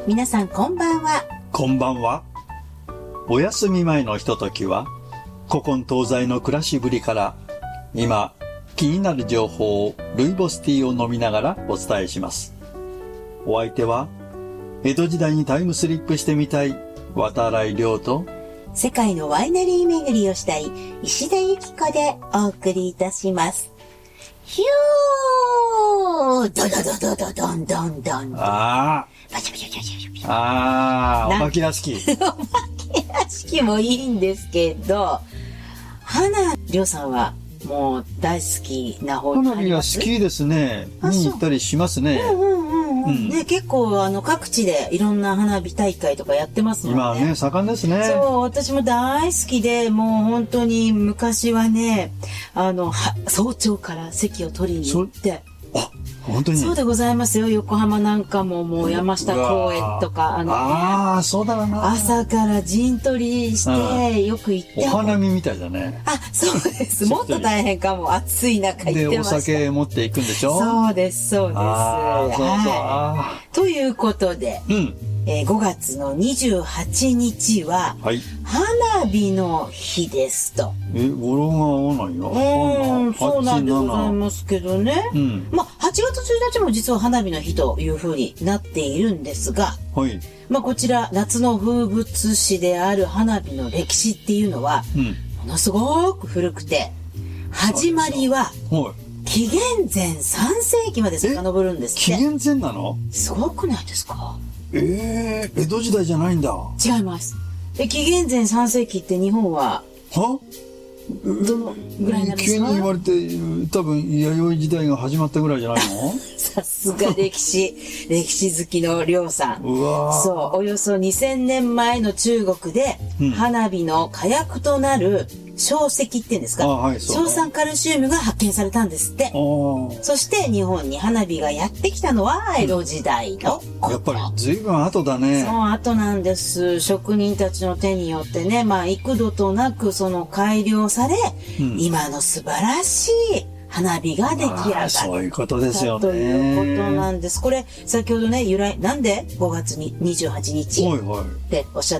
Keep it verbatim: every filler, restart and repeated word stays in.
皆さんこんばんは。 こんばんは。お休み前のひとときは、古今東西の暮らしぶりから、今、気になる情報をルイボスティーを飲みながらお伝えします。お相手は、江戸時代にタイムスリップしてみたい渡来亮と、 世界のワイナリー巡りをしたい石田ゆき子でお送りいたします。ひゅー、ドドドドドドンドンドン。 ああ。 パシャパシャパシャパシャ。 ああ、お化け屋敷。 お化け屋敷もいいんですけど、花亮さんはもう大好きな方に花火は好きですね。見に行ったりしますね。 うんうんうんうん。ね、結構あの各地でいろんな花火大会とかやってますもんね。 今はね、盛んですね。 そう、私も大好きで、もう本当に昔はね、あの、早朝から席を取りに行って。 あ、本当にそうでございますよ。横浜なんかももう山下公園とか、あの、 ああ、そうだろうな。 朝から陣取りして、よく行って。 お花見みたいだね。 あ、そうです。もっと大変かも。暑い中行ってました。 で、お酒持っていくんでしょ？ そうです、そうです。 あそうそう、 はい。ということで、うん、えー、ごがつのにじゅうはちにちは、はい、花火の日ですと。 え、語呂が合わないよ。 うん、そうなんでございますけどね。うん、まあ、はちがつついたちも実は花火の日というふうになっているんですが、はい。まあ、こちら、夏の風物詩である花火の歴史っていうのは、うん、ものすごく古くて、始まりは、紀元前さんせいきまで遡るんですって。 紀元前なの？ すごくないですか？ ええー、江戸時代じゃないんだ。 違います。で、紀元前さんせいきって日本は、 はどのぐらいなんですか？ 急に言われて、多分、弥生時代が始まったぐらいじゃないの？ さすが歴史、歴史好きの亮さん。うわそう、およそにせんねんまえの中国で、うん、花火の火薬となる硝石っていうんですか、はい、硝酸カルシウムが発見されたんですって。そして日本に花火がやってきたのは江戸時代のこと、うん、 やっぱり随分後だね。 そう、後なんです。職人たちの手によってね、まあ幾度となくその改良され、うん、今の素晴らしい花火が出来上がった。 そういうことですよね。 ということなんです。これ、先ほどね、由来、なんでごがつににじゅうはちにちっておっしゃって